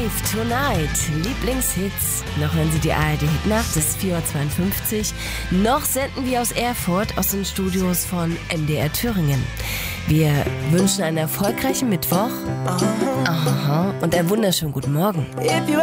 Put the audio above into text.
Live Tonight, Lieblingshits. Noch hören Sie die ARD-Hitnacht, es ist 4:52 Uhr. Noch senden wir aus Erfurt, aus den Studios von MDR Thüringen. Wir wünschen einen erfolgreichen Mittwoch. Aha. Und einen wunderschönen guten Morgen.